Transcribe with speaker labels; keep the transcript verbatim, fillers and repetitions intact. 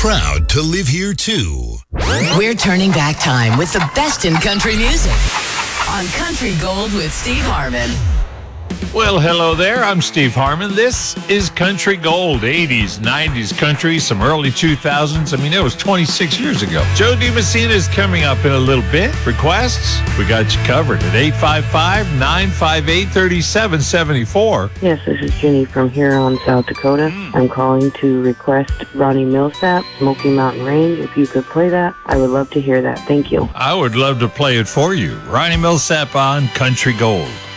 Speaker 1: proud to live here too.
Speaker 2: We're turning back time with the best in country music on Country Gold with Steve Harmon.
Speaker 3: Well, hello there. I'm Steve Harmon. This is Country Gold, eighties, nineties country, some early two thousands. I mean, it was twenty-six years ago. Joe DiMessina is coming up in a little bit. Requests? We got you covered at eight five five, nine five eight, three seven seven four.
Speaker 4: Yes, this is Ginny from Huron, South Dakota.
Speaker 3: Mm.
Speaker 4: I'm calling to request Ronnie Millsap, Smoky Mountain Range. If you could play that, I would love to hear that. Thank you.
Speaker 3: I would love to play it for you. Ronnie Millsap on Country Gold.